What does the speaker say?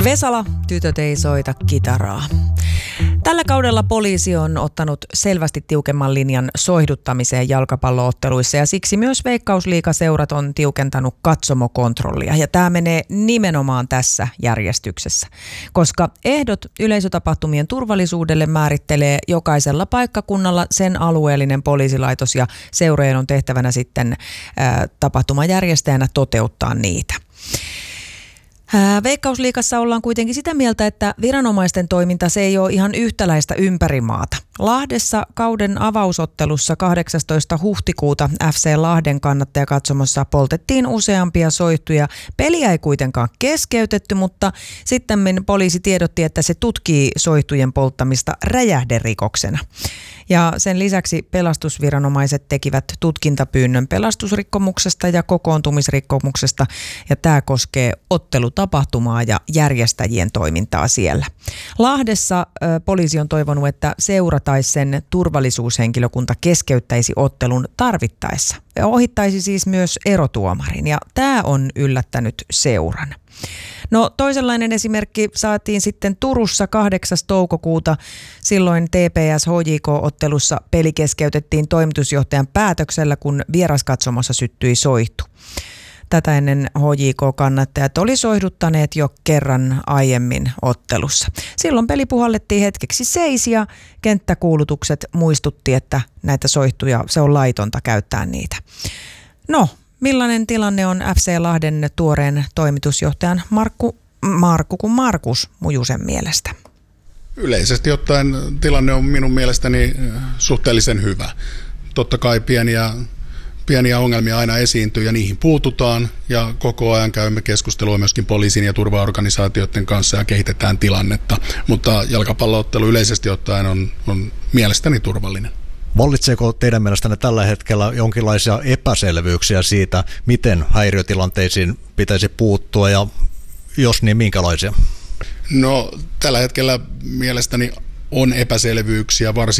Vesala, tytöt ei soita kitaraa. Tällä kaudella poliisi on ottanut selvästi tiukemman linjan soihduttamiseen jalkapallootteluissa ja siksi myös Veikkausliigaseurat on tiukentanut katsomokontrollia. Ja tämä menee nimenomaan tässä järjestyksessä, koska ehdot yleisötapahtumien turvallisuudelle määrittelee jokaisella paikkakunnalla sen alueellinen poliisilaitos ja seurojen on tehtävänä sitten tapahtumajärjestäjänä toteuttaa niitä. Veikkausliigassa ollaan kuitenkin sitä mieltä, että viranomaisten toiminta se ei ole ihan yhtäläistä ympäri maata. Lahdessa kauden avausottelussa 18. huhtikuuta FC Lahden kannattajakatsomossa poltettiin useampia soihtuja. Peliä ei kuitenkaan keskeytetty, mutta sitten poliisi tiedotti, että se tutkii soihtujen polttamista räjähderikoksena. Ja sen lisäksi pelastusviranomaiset tekivät tutkintapyynnön pelastusrikkomuksesta ja kokoontumisrikkomuksesta. Ja tämä koskee ottelutapahtumaa ja järjestäjien toimintaa siellä. Lahdessa poliisi on toivonut, että seura tai sen turvallisuushenkilökunta keskeyttäisi ottelun tarvittaessa. Ohittaisi siis myös erotuomarin ja tämä on yllättänyt seuran. No toisenlainen esimerkki saatiin sitten Turussa 8. toukokuuta. Silloin TPS-HJK-ottelussa peli keskeytettiin toimitusjohtajan päätöksellä, kun vieraskatsomossa syttyi soihtu. Tätä ennen HJK-kannattajat oli soihduttaneet jo kerran aiemmin ottelussa. Silloin peli puhallettiin hetkeksi seis ja kenttäkuulutukset muistutti, että näitä soihtuja se on laitonta käyttää niitä. No, millainen tilanne on FC Lahden tuoreen toimitusjohtajan Markus Mujusen mielestä? Yleisesti ottaen tilanne on minun mielestäni suhteellisen hyvä. Totta kai pieniä ongelmia aina esiintyy ja niihin puututaan ja koko ajan käymme keskustelua myöskin poliisin ja turvaorganisaatioiden kanssa ja kehitetään tilannetta, mutta jalkapalloottelu yleisesti ottaen on mielestäni turvallinen. Vallitseeko teidän mielestänne tällä hetkellä jonkinlaisia epäselvyyksiä siitä, miten häiriötilanteisiin pitäisi puuttua ja jos niin minkälaisia? No tällä hetkellä mielestäni on epäselvyyksiä varsin